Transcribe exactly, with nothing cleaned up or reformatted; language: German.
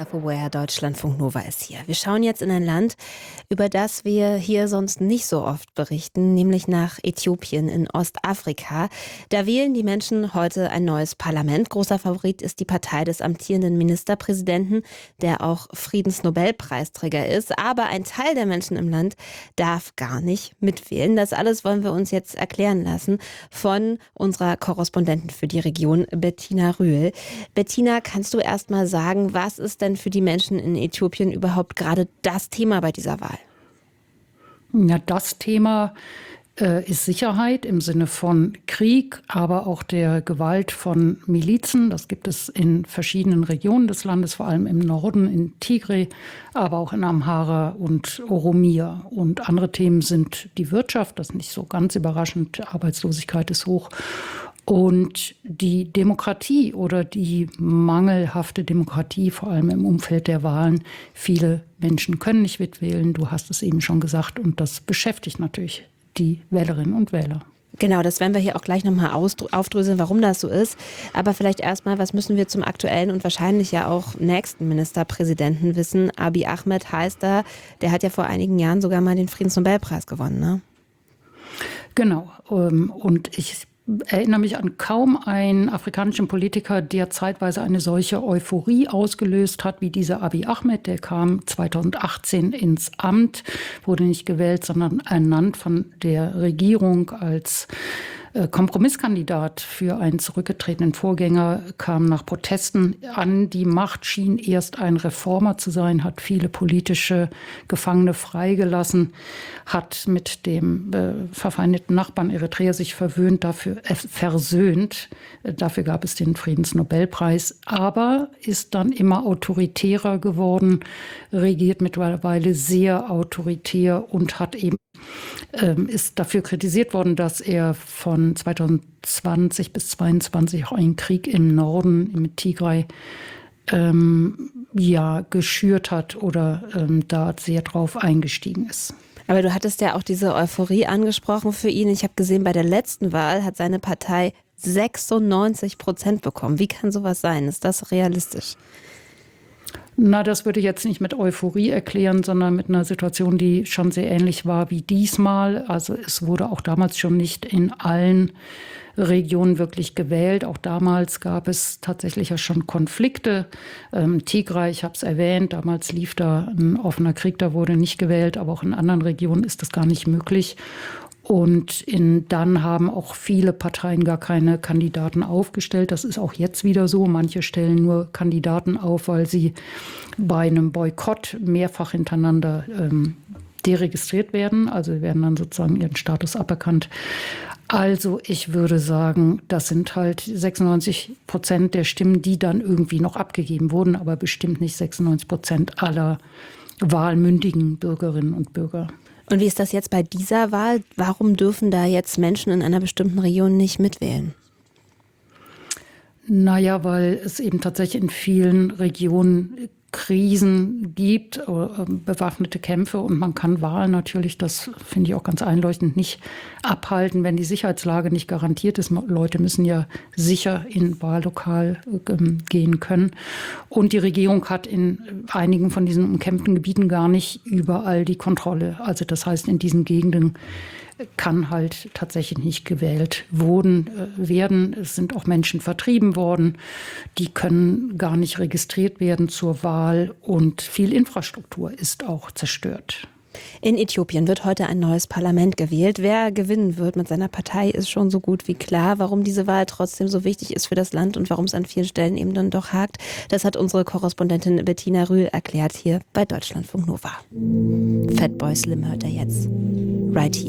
Woher Deutschlandfunk Nova ist hier. Wir schauen jetzt in ein Land, über das wir hier sonst nicht so oft berichten, nämlich nach Äthiopien in Ostafrika. Da wählen die Menschen heute ein neues Parlament. Großer Favorit ist die Partei des amtierenden Ministerpräsidenten, der auch Friedensnobelpreisträger ist. Aber ein Teil der Menschen im Land darf gar nicht mitwählen. Das alles wollen wir uns jetzt erklären lassen von unserer Korrespondentin für die Region, Bettina Rühl. Bettina, kannst du erst mal sagen, was ist denn für die Menschen in Äthiopien überhaupt gerade das Thema bei dieser Wahl? Ja, das Thema äh, ist Sicherheit im Sinne von Krieg, aber auch der Gewalt von Milizen. Das gibt es in verschiedenen Regionen des Landes, vor allem im Norden, in Tigray, aber auch in Amhara und Oromia. Und andere Themen sind die Wirtschaft, das ist nicht so ganz überraschend, Arbeitslosigkeit ist hoch. Und die Demokratie oder die mangelhafte Demokratie, vor allem im Umfeld der Wahlen. Viele Menschen können nicht mitwählen, du hast es eben schon gesagt. Und das beschäftigt natürlich die Wählerinnen und Wähler. Genau, das werden wir hier auch gleich nochmal aufdröseln, warum das so ist. Aber vielleicht erstmal, was müssen wir zum aktuellen und wahrscheinlich ja auch nächsten Ministerpräsidenten wissen? Abiy Ahmed heißt er, der hat ja vor einigen Jahren sogar mal den Friedensnobelpreis gewonnen, ne? Genau, und ich erinnere mich an kaum einen afrikanischen Politiker, der zeitweise eine solche Euphorie ausgelöst hat wie dieser Abiy Ahmed. Der kam zweitausendachtzehn ins Amt, wurde nicht gewählt, sondern ernannt von der Regierung als Kompromisskandidat für einen zurückgetretenen Vorgänger, kam nach Protesten an die Macht, schien erst ein Reformer zu sein, hat viele politische Gefangene freigelassen, hat mit dem äh, verfeindeten Nachbarn Eritrea sich verwöhnt, dafür äh, versöhnt. Dafür gab es den Friedensnobelpreis, aber ist dann immer autoritärer geworden, regiert mittlerweile sehr autoritär und hat eben ist dafür kritisiert worden, dass er von zweitausendzwanzig bis zweitausendzweiundzwanzig auch einen Krieg im Norden, mit Tigray, ähm, ja, geschürt hat oder ähm, da sehr drauf eingestiegen ist. Aber du hattest ja auch diese Euphorie angesprochen für ihn. Ich habe gesehen, bei der letzten Wahl hat seine Partei sechsundneunzig Prozent bekommen. Wie kann sowas sein? Ist das realistisch? Na, das würde ich jetzt nicht mit Euphorie erklären, sondern mit einer Situation, die schon sehr ähnlich war wie diesmal. Also es wurde auch damals schon nicht in allen Regionen wirklich gewählt. Auch damals gab es tatsächlich ja schon Konflikte. Ähm, Tigray, ich habe es erwähnt, damals lief da ein offener Krieg, da wurde nicht gewählt, aber auch in anderen Regionen ist das gar nicht möglich. Und in, dann haben auch viele Parteien gar keine Kandidaten aufgestellt. Das ist auch jetzt wieder so. Manche stellen nur Kandidaten auf, weil sie bei einem Boykott mehrfach hintereinander ähm, deregistriert werden. Also sie werden dann sozusagen ihren Status aberkannt. Also ich würde sagen, das sind halt sechsundneunzig Prozent der Stimmen, die dann irgendwie noch abgegeben wurden, aber bestimmt nicht sechsundneunzig Prozent aller wahlmündigen Bürgerinnen und Bürger. Und wie ist das jetzt bei dieser Wahl? Warum dürfen da jetzt Menschen in einer bestimmten Region nicht mitwählen? Naja, weil es eben tatsächlich in vielen Regionen Krisen gibt, bewaffnete Kämpfe, und man kann Wahlen natürlich, das finde ich auch ganz einleuchtend, nicht abhalten, wenn die Sicherheitslage nicht garantiert ist. Leute müssen ja sicher in Wahllokal ähm, gehen können. Und die Regierung hat in einigen von diesen umkämpften Gebieten gar nicht überall die Kontrolle. Also das heißt, in diesen Gegenden kann halt tatsächlich nicht gewählt wurden, äh, werden. Es sind auch Menschen vertrieben worden. Die können gar nicht registriert werden zur Wahl, und viel Infrastruktur ist auch zerstört. In Äthiopien wird heute ein neues Parlament gewählt. Wer gewinnen wird mit seiner Partei, ist schon so gut wie klar. Warum diese Wahl trotzdem so wichtig ist für das Land und warum es an vielen Stellen eben dann doch hakt, das hat unsere Korrespondentin Bettina Rühl erklärt hier bei Deutschlandfunk Nova. Fatboy Slim hört er jetzt. Right here.